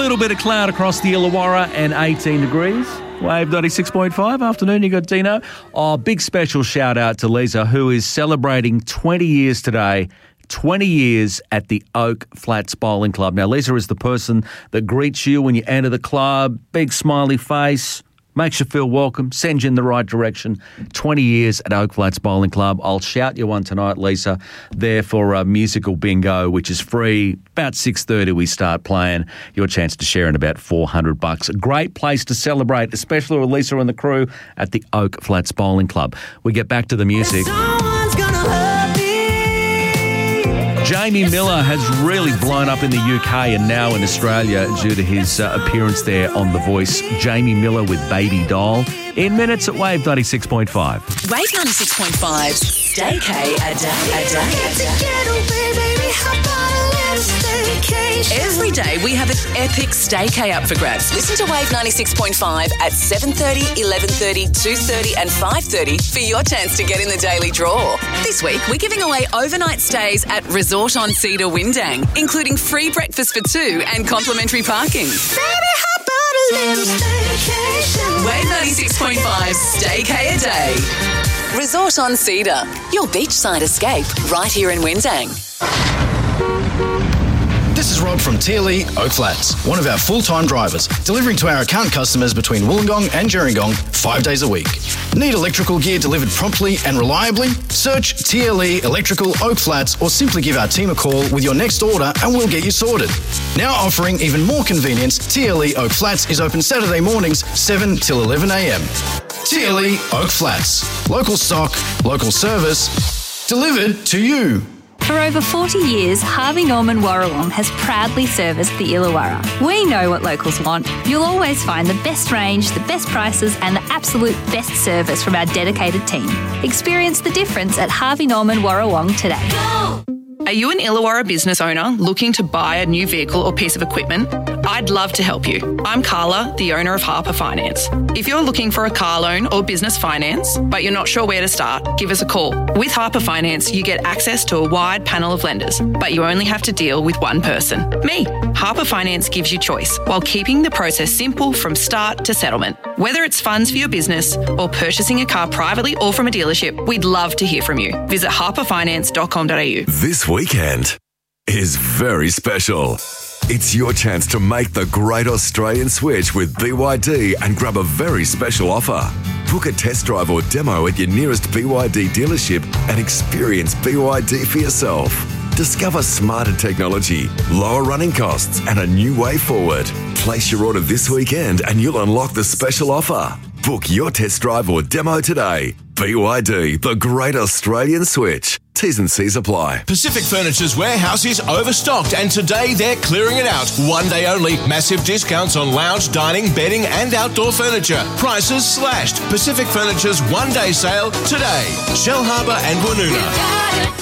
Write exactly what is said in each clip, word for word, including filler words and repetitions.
little bit of cloud across the Illawarra and eighteen degrees. Wave ninety-six point five. Afternoon, you got Dino. Oh, big special shout out to Lisa, who is celebrating twenty years today. twenty years at the Oak Flats Bowling Club. Now, Lisa is the person that greets you when you enter the club. Big smiley face. Makes you feel welcome, sends you in the right direction. twenty years at Oak Flats Bowling Club. I'll shout you one tonight, Lisa, there for a musical bingo, which is free. About six thirty we start playing. Your chance to share in about four hundred bucks. A great place to celebrate, especially with Lisa and the crew at the Oak Flats Bowling Club. We get back to the music. Jamie Miller has really blown up in the U K and now in Australia due to his uh, appearance there on The Voice. Jamie Miller with Baby Doll. In minutes at Wave ninety-six point five. Wave ninety-six point five. Stay K a day, a day. Every day we have an epic Stay K up for grabs. Listen to Wave ninety-six point five at seven thirty, eleven thirty, two thirty and five thirty for your chance to get in the daily draw. This week we're giving away overnight stays at Resort on Cedar Windang, including free breakfast for two and complimentary parking. Baby, how about a little staycation? Wave ninety-six point five, Stay K a day. Resort on Cedar, your beachside escape right here in Windang. This is Rob from T L E Oak Flats, one of our full-time drivers, delivering to our account customers between Wollongong and Gerringong five days a week. Need electrical gear delivered promptly and reliably? Search T L E Electrical Oak Flats or simply give our team a call with your next order and we'll get you sorted. Now offering even more convenience, T L E Oak Flats is open Saturday mornings seven till eleven a.m. T L E Oak Flats. Local stock, local service, delivered to you. For over forty years, Harvey Norman Warrawong has proudly serviced the Illawarra. We know what locals want. You'll always find the best range, the best prices and the absolute best service from our dedicated team. Experience the difference at Harvey Norman Warrawong today. Go! Are you an Illawarra business owner looking to buy a new vehicle or piece of equipment? I'd love to help you. I'm Carla, the owner of Harper Finance. If you're looking for a car loan or business finance, but you're not sure where to start, give us a call. With Harper Finance, you get access to a wide panel of lenders, but you only have to deal with one person, me. Harper Finance gives you choice while keeping the process simple from start to settlement. Whether it's funds for your business or purchasing a car privately or from a dealership, we'd love to hear from you. Visit harper finance dot com dot a u. This weekend is very special. It's your chance to make the great Australian switch with B Y D and grab a very special offer. Book a test drive or demo at your nearest B Y D dealership and experience B Y D for yourself. Discover smarter technology, lower running costs and a new way forward. Place your order this weekend and you'll unlock the special offer. Book your test drive or demo today. B Y D, the great Australian switch. T's and C's apply. Pacific Furniture's warehouse is overstocked and today they're clearing it out. One day only, massive discounts on lounge, dining, bedding and outdoor furniture. Prices slashed. Pacific Furniture's one-day sale today. Shell Harbour and Woonona.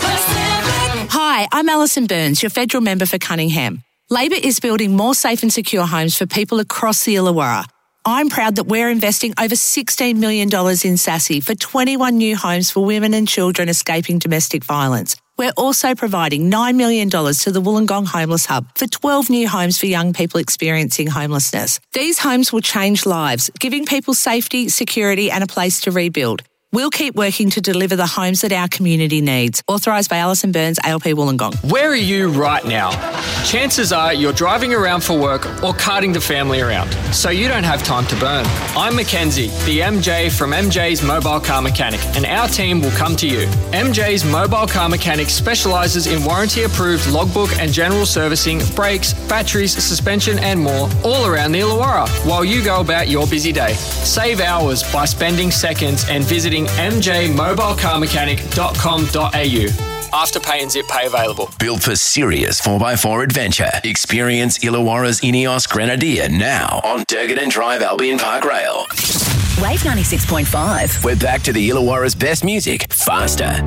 Hi, I'm Alison Burns, your federal member for Cunningham. Labor is building more safe and secure homes for people across the Illawarra. I'm proud that we're investing over sixteen million dollars in Sassy for twenty-one new homes for women and children escaping domestic violence. We're also providing nine million dollars to the Wollongong Homeless Hub for twelve new homes for young people experiencing homelessness. These homes will change lives, giving people safety, security and a place to rebuild. We'll keep working to deliver the homes that our community needs. Authorised by Alison Burns, A L P Wollongong. Where are you right now? Chances are you're driving around for work or carting the family around, so you don't have time to burn. I'm Mackenzie, the M J from M J's Mobile Car Mechanic, and our team will come to you. M J's Mobile Car Mechanic specialises in warranty-approved logbook and general servicing, brakes, batteries, suspension and more, all around the Illawarra, while you go about your busy day. Save hours by spending seconds and visiting m j mobile car mechanic dot com dot a u. Afterpay and Zip Pay available. Built for serious four by four adventure. Experience Illawarra's Ineos Grenadier now on Durgan Drive Albion Park Rail. Wave ninety-six point five. We're back to the Illawarra's best music, faster.